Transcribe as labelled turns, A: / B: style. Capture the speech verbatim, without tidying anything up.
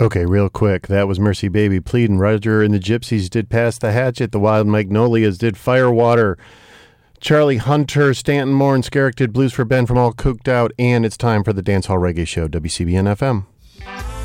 A: Okay, real quick. That was Mercy Baby pleading. Roger and the Gypsies did Pass the Hatchet. The Wild Magnolias did Firewater. Charlie Hunter, Stanton Moore, and Skerrick did Blues for Ben from All Cooked Out. And it's time for the Dancehall Reggae Show, W C B N F M.